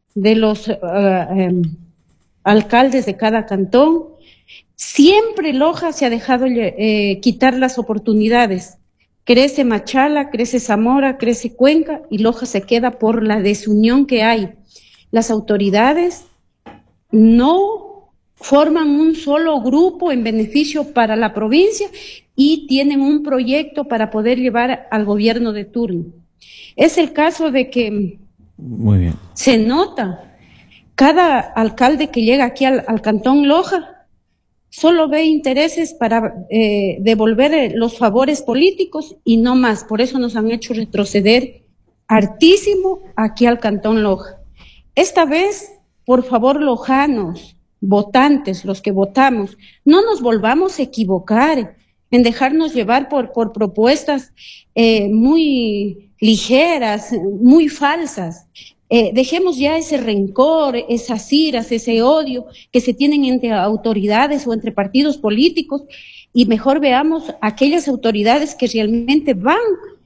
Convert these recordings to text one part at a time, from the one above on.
de los alcaldes de cada cantón. Siempre Loja se ha dejado quitar las oportunidades. Crece Machala, crece Zamora, crece Cuenca y Loja se queda por la desunión que hay. Las autoridades no forman un solo grupo en beneficio para la provincia y tienen un proyecto para poder llevar al gobierno de turno. Es el caso de que muy bien, se nota, cada alcalde que llega aquí al Cantón Loja solo ve intereses para devolver los favores políticos y no más. Por eso nos han hecho retroceder hartísimo aquí al Cantón Loja. Esta vez, por favor, lojanos, votantes, los que votamos, no nos volvamos a equivocar en dejarnos llevar por propuestas muy ligeras, muy falsas. Dejemos ya ese rencor, esas iras, ese odio que se tienen entre autoridades o entre partidos políticos y mejor veamos aquellas autoridades que realmente van,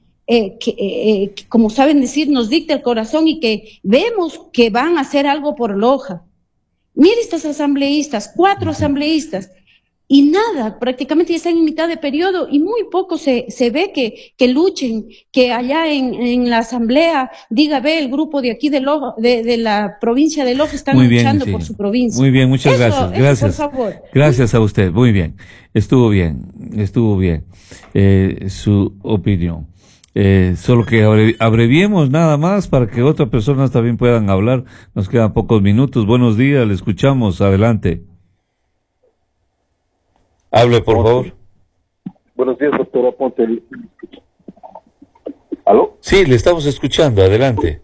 como saben decir, nos dicta el corazón y que vemos que van a hacer algo por Loja. Mire estas asambleístas, 4 asambleístas, y nada, prácticamente ya están en mitad de periodo y muy poco se ve que luchen, que allá en la asamblea diga, ve, el grupo de aquí de la provincia de Loja están luchando por su provincia. Muy bien, muchas gracias. Gracias. Por favor. Gracias a usted, muy bien. Estuvo bien su opinión. Solo que abreviemos nada más para que otras personas también puedan hablar. Nos quedan pocos minutos. Buenos días, le escuchamos. Adelante. Hable, por favor. Buenos días, doctor Aponte. ¿Aló? Sí, le estamos escuchando. Adelante.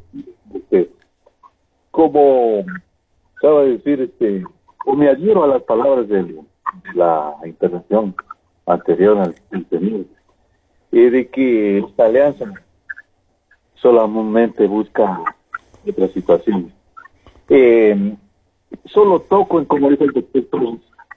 Como acaba de decir, me adhiero a las palabras de la intervención anterior al tenido, de que esta alianza solamente busca otra situación. Solo toco en, como dijo el doctor,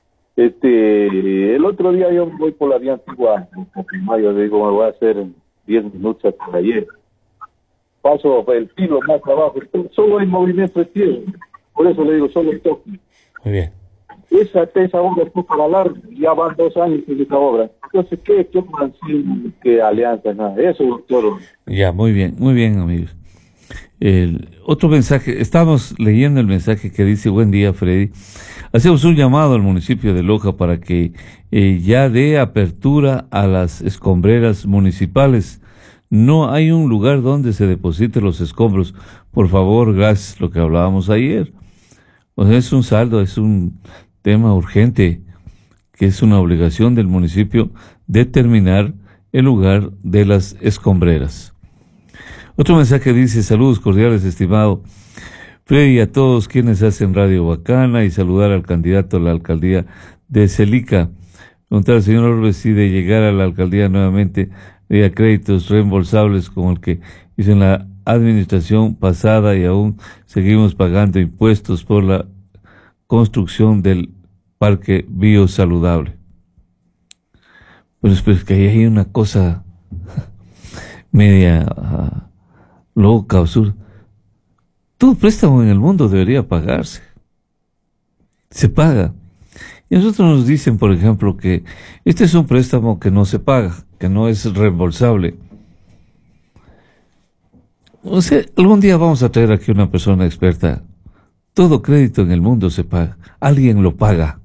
el otro día yo voy por la vía antigua, yo digo, me voy a hacer 10 minutos hasta ayer. Paso el filo más abajo, solo hay movimiento de tierra, por eso le digo, solo toco. Muy bien. Esa obra fue para largo, ya van 2 años en esa obra. Entonces, ¿qué qué alianza? Nada, eso, doctor. Ya, muy bien, amigos. Otro mensaje, estamos leyendo el mensaje que dice: buen día, Freddy. Hacemos un llamado al municipio de Loja para que ya dé apertura a las escombreras municipales. No hay un lugar donde se depositen los escombros. Por favor, gracias, lo que hablábamos ayer. O sea, es un saldo, es un tema urgente, que es una obligación del municipio determinar el lugar de las escombreras. Otro mensaje dice: saludos cordiales, estimado Freddy, y a todos quienes hacen Radio Bacana, y saludar al candidato a la alcaldía de Celica. Preguntar al señor Orbes si de llegar a la alcaldía nuevamente había créditos reembolsables como el que hizo en la administración pasada y aún seguimos pagando impuestos por la construcción del parque biosaludable. Pues que ahí hay una cosa media loca, absurda. Todo préstamo en el mundo debería pagarse. Se paga. Y a nosotros nos dicen, por ejemplo, que este es un préstamo que no se paga, que no es reembolsable. O sea, algún día vamos a traer aquí una persona experta. Todo crédito en el mundo se paga. Alguien lo paga.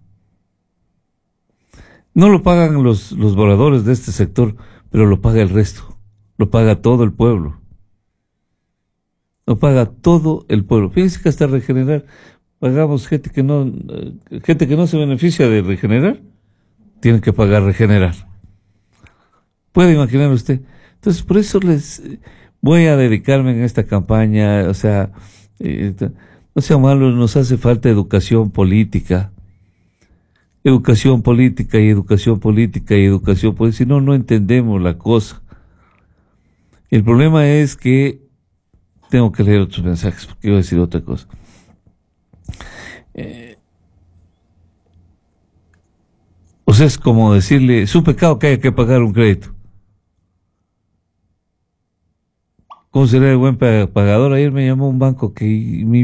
No lo pagan los moradores de este sector, pero lo paga el resto. Lo paga todo el pueblo. Lo paga todo el pueblo. Fíjense que hasta Regenerar pagamos gente que no se beneficia de Regenerar, tiene que pagar Regenerar. ¿Puede imaginar usted? Entonces, por eso les voy a dedicarme en esta campaña. O sea, no sean malos, nos hace falta educación política. Educación política y educación política y educación política. Si no, no entendemos la cosa. El problema es que tengo que leer otros mensajes porque iba a decir otra cosa. O sea, es como decirle, es un pecado que haya que pagar un crédito. ¿Cómo será el buen pagador? Ayer me llamó un banco que